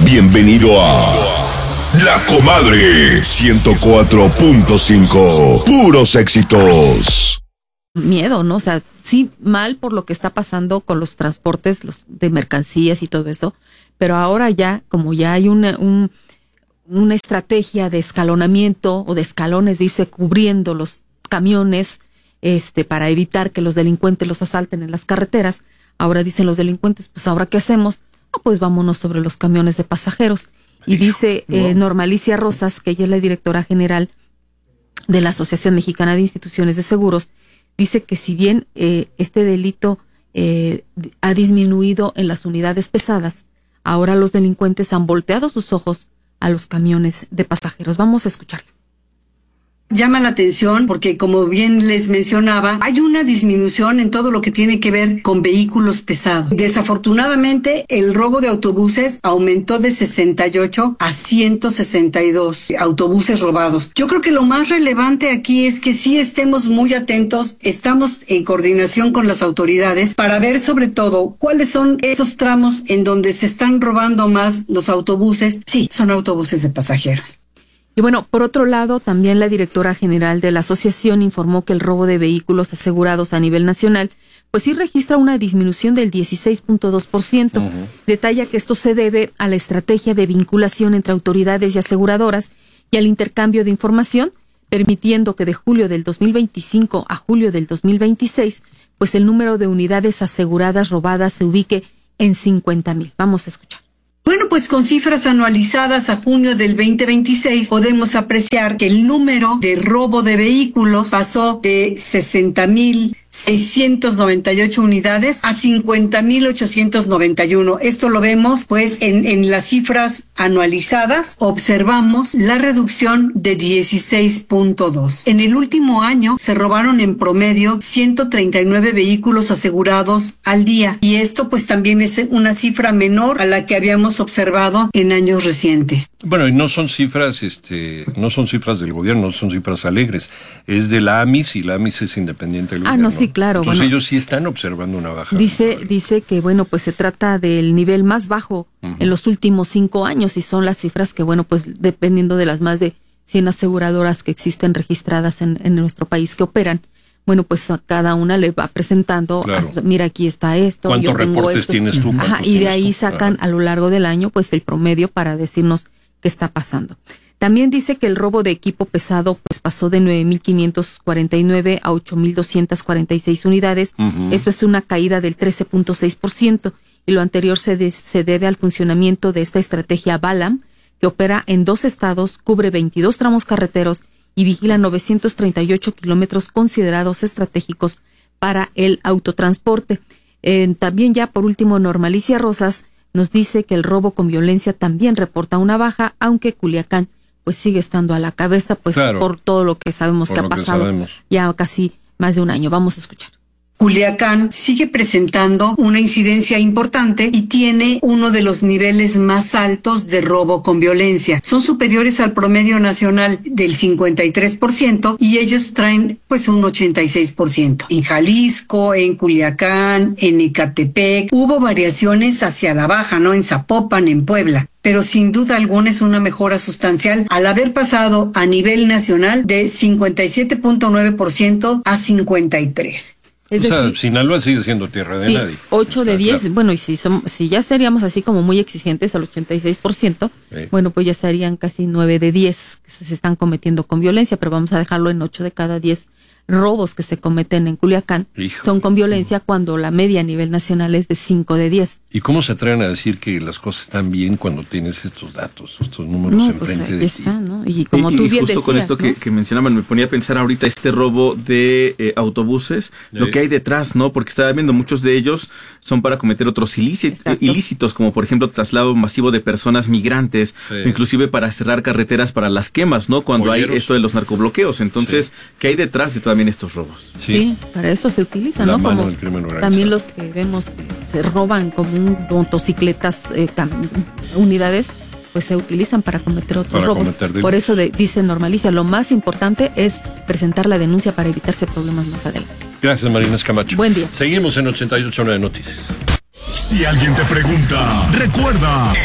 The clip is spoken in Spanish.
Bienvenido a La Comadre 104.5. Puros éxitos. Miedo, ¿no? O sea, sí, mal por lo que está pasando con los transportes de mercancías y todo eso, pero ahora ya, como ya hay una estrategia de escalonamiento o de escalones, de irse cubriendo los camiones, para evitar que los delincuentes los asalten en las carreteras, ahora dicen los delincuentes, pues ahora ¿qué hacemos? Pues vámonos sobre los camiones de pasajeros. Y dice Norma Alicia Rosas, que ella es la directora general de la Asociación Mexicana de Instituciones de Seguros, dice que si bien este delito ha disminuido en las unidades pesadas, ahora los delincuentes han volteado sus ojos a los camiones de pasajeros. Vamos a escucharla. Llama la atención porque, como bien les mencionaba, hay una disminución en todo lo que tiene que ver con vehículos pesados. Desafortunadamente, el robo de autobuses aumentó de 68 a 162 autobuses robados. Yo creo que lo más relevante aquí es que sí estemos muy atentos, estamos en coordinación con las autoridades para ver sobre todo cuáles son esos tramos en donde se están robando más los autobuses. Sí, son autobuses de pasajeros. Y bueno, por otro lado, también la directora general de la asociación informó que el robo de vehículos asegurados a nivel nacional, pues sí registra una disminución del 16.2%. Detalla que esto se debe a la estrategia de vinculación entre autoridades y aseguradoras y al intercambio de información, permitiendo que de julio del 2025 a julio del 2026, pues el número de unidades aseguradas robadas se ubique en 50,000. Vamos a escuchar. Bueno, pues con cifras anualizadas a junio del 2026 podemos apreciar que el número de robo de vehículos pasó de 60,698 unidades a 50,891. Esto lo vemos pues en las cifras anualizadas. Observamos la reducción de 16.2. En el último año se robaron en promedio 139 vehículos asegurados al día, y esto pues también es una cifra menor a la que habíamos observado en años recientes. Bueno, y no son cifras, no son cifras del gobierno, no son cifras alegres, es de la AMIS, y la AMIS es independiente del gobierno. No, sí, claro. Entonces bueno, ellos sí están observando una baja. Dice que, bueno, pues se trata del nivel más bajo en los últimos 5 años, y son las cifras que, bueno, pues dependiendo de las más de 100 aseguradoras que existen registradas en nuestro país que operan, bueno, pues a cada una le va presentando, claro. Mira, aquí está esto. ¿Cuántos reportes esto? tienes tú? Y de ahí sacan a lo largo del año pues el promedio para decirnos qué está pasando. También dice que el robo de equipo pesado pues pasó de 9,549 a 8,246 unidades. Esto es una caída del 13.6%, y lo anterior se debe al funcionamiento de esta estrategia Balam, que opera en 2 estados, cubre 22 tramos carreteros y vigila 938 kilómetros considerados estratégicos para el autotransporte. También ya por último, Norma Alicia Rosas nos dice que el robo con violencia también reporta una baja, aunque Culiacán pues sigue estando a la cabeza, pues claro, por todo lo que sabemos que ha pasado ya casi más de un año. Vamos a escuchar. Culiacán sigue presentando una incidencia importante y tiene uno de los niveles más altos de robo con violencia. Son superiores al promedio nacional del 53%, y ellos traen pues un 86%. En Jalisco, en Culiacán, en Ecatepec, hubo variaciones hacia la baja, ¿no? En Zapopan, en Puebla. Pero sin duda alguna es una mejora sustancial al haber pasado a nivel nacional de 57.9% a 53%. Es decir, Sinaloa sigue siendo tierra de nadie. 8 de 10, claro. Bueno, y si ya seríamos así como muy exigentes al 86%, bueno, pues ya serían casi 9 de 10 que se están cometiendo con violencia, pero vamos a dejarlo en 8 de cada 10 robos que se cometen en Culiacán son con violencia, cuando la media a nivel nacional es de 5 de 10. ¿Y cómo se atreven a decir que las cosas están bien cuando tienes estos datos, estos números enfrente de ti? ¿No? Y como tú bien justo decías, con esto, ¿no? que mencionaban, me ponía a pensar ahorita este robo de autobuses, lo que hay detrás, ¿no? Porque estaba viendo, muchos de ellos son para cometer otros ilícitos, como por ejemplo traslado masivo de personas migrantes, inclusive para cerrar carreteras para las quemas, ¿no? Cuando hay esto de los narcobloqueos. Entonces, ¿qué hay detrás de también estos robos? Sí, para eso se utiliza, ¿no? Como también los que vemos que se roban como motocicletas, unidades, pues se utilizan para cometer otros robos. Por eso dice Norma Alicia, lo más importante es presentar la denuncia para evitarse problemas más adelante. Gracias, Marina Escamacho. Buen día. Seguimos en 88.9 Noticias. Si alguien te pregunta, recuerda